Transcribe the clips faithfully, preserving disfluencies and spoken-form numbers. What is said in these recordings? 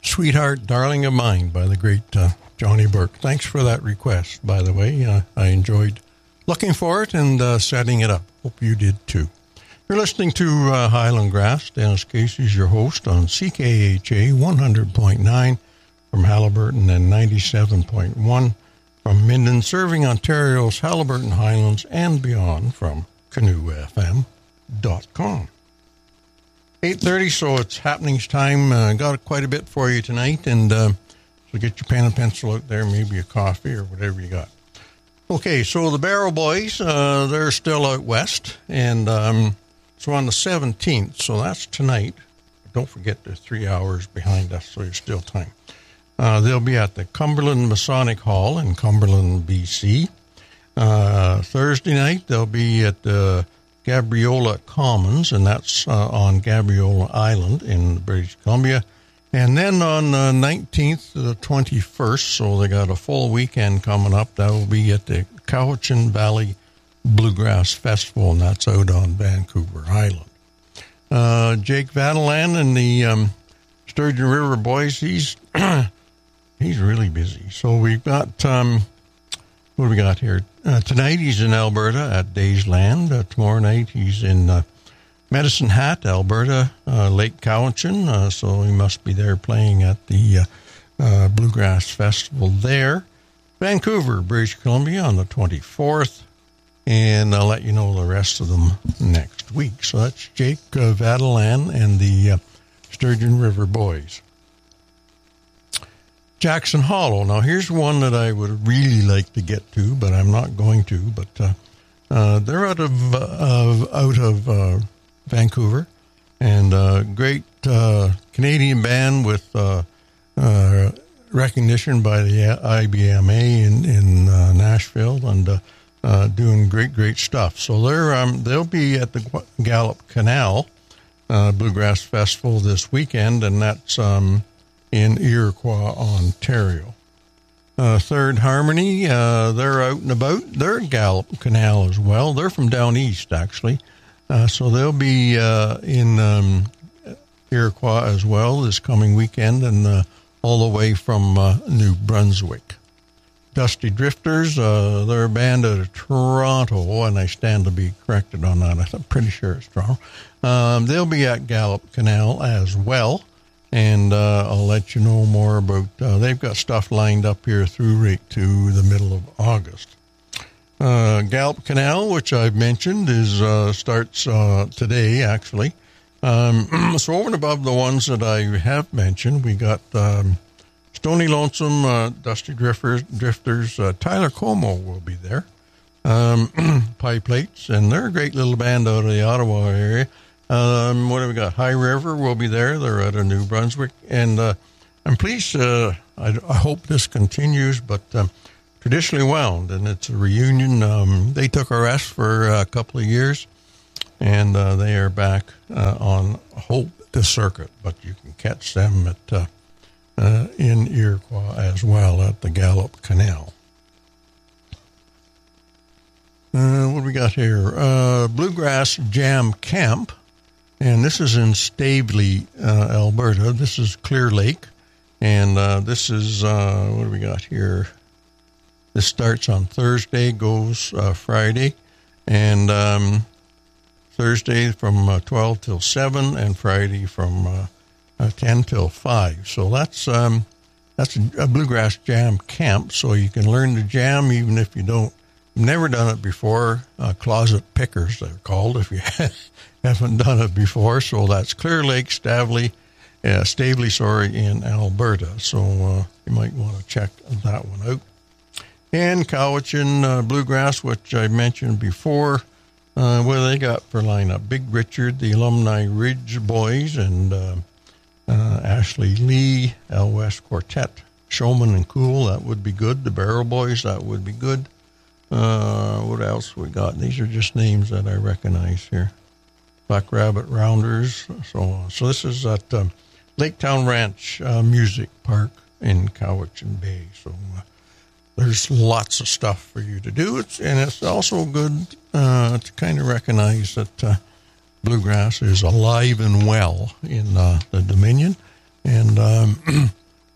Sweetheart, Darling of Mine by the great uh, Johnny Burke. Thanks for that request, by the way. Uh, I enjoyed looking for it and uh, setting it up. Hope you did too. You're listening to uh, Highland Grass. Dennis Casey's your host on C K H A one hundred point nine from Haliburton and ninety-seven point one from Minden, serving Ontario's Haliburton Highlands and beyond from canoe f m dot com. eight thirty, so it's happenings time. Uh, got quite a bit for you tonight, and uh, so get your pen and pencil out there, maybe a coffee or whatever you got. Okay, so the Barrel Boys, uh, they're still out west, and um, so on the seventeenth, so that's tonight. Don't forget they're three hours behind us, so there's still time. Uh, they'll be at the Cumberland Masonic Hall in Cumberland, B C. Uh, Thursday night, they'll be at the Gabriola Commons, and that's uh, on Gabriola Island in British Columbia. And then on the nineteenth to the twenty-first, so they got a full weekend coming up, that will be at the Cowichan Valley Bluegrass Festival, and that's out on Vancouver Island. Uh, Jake Vadalan and the um, Sturgeon River Boys, he's he's really busy. So we've got... Um, What do we got here? Uh, tonight he's in Alberta at Daysland. Uh, tomorrow night he's in uh, Medicine Hat, Alberta, uh, Lake Cowichan. Uh, so he must be there playing at the uh, uh, Bluegrass Festival there. Vancouver, British Columbia on the twenty-fourth. And I'll let you know the rest of them next week. So that's Jake uh, Vadalan and the uh, Sturgeon River Boys. Jackson Hollow. Now, here's one that I would really like to get to, but I'm not going to. But uh, uh, they're out of uh, out of uh, Vancouver, and uh, great uh, Canadian band with uh, uh, recognition by the I B M A in in uh, Nashville, and uh, uh, doing great great stuff. So they're um, they'll be at the Gallup Canal uh, Bluegrass Festival this weekend, and that's um, in Iroquois, Ontario. Uh, Third Harmony, uh, they're out and about. They're at Gallup Canal as well. They're from down east, actually. Uh, so they'll be uh, in um, Iroquois as well this coming weekend, and uh, all the way from uh, New Brunswick. Dusty Drifters, uh, they're a band out of Toronto, and I stand to be corrected on that. I'm pretty sure it's Toronto. Um, they'll be at Gallup Canal as well. And uh, I'll let you know more about, uh, they've got stuff lined up here through right to the middle of August. Uh, Gallup Canal, which I've mentioned, is uh, starts uh, today, actually. Um, so over and above the ones that I have mentioned, we got um, Stony Lonesome, uh, Dusty Drifters, Drifters uh, Tyler Como will be there. Um, Pie Plates, and they're a great little band out of the Ottawa area. Um, what have we got? High River will be there. They're out of New Brunswick. And uh, I'm pleased, uh, I, I hope this continues, but um, Traditionally Wound, and it's a reunion. Um, they took a rest for a couple of years, and uh, they are back uh, on Hope the Circuit, but you can catch them at uh, uh, in Iroquois as well at the Gallup Canal. Uh, what do we got here? Uh, Bluegrass Jam Camp. And this is in Staveley, uh, Alberta. This is Clear Lake. And uh, this is, uh, what do we got here? This starts on Thursday, goes uh, Friday. And um, Thursday from uh, twelve till seven, and Friday from uh, uh, ten till five. So that's um, that's a, a Bluegrass Jam Camp. So you can learn to jam even if you don't, never done it before. Uh, closet pickers, they're called, if you haven't done it before. So that's Clear Lake, Staveley, uh, Staveley, sorry, in Alberta. So uh, you might want to check that one out. And Cowichan uh, Bluegrass, which I mentioned before, uh, what they got for lineup? Big Richard, the Alumni Ridge Boys, and uh, uh, Ashley Lee, L West Quartet, Showman and Cool, that would be good. The Barrel Boys, that would be good. Uh, what else we got? These are just names that I recognize here. Black Rabbit Rounders, so on. So this is at um, Lake Town Ranch uh, Music Park in Cowichan Bay. So uh, there's lots of stuff for you to do. It's, and it's also good uh, to kind of recognize that uh, bluegrass is alive and well in uh, the Dominion. And um,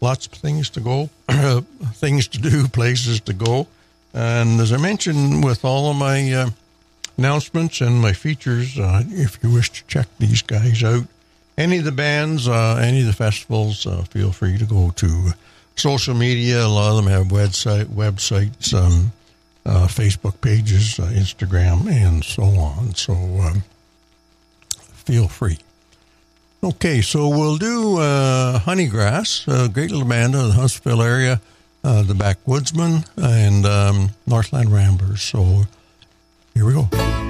lots of things to go, things to do, places to go. And as I mentioned, with all of my uh, announcements and my features, uh, if you wish to check these guys out, any of the bands, uh, any of the festivals, uh, feel free to go to social media. A lot of them have website websites, um, uh, Facebook pages, uh, Instagram, and so on. So um, feel free. Okay, so we'll do uh, Honeygrass, a great little band out of the Huntsville area, uh, the Backwoodsmen, and um, Northland Ramblers. So here we go.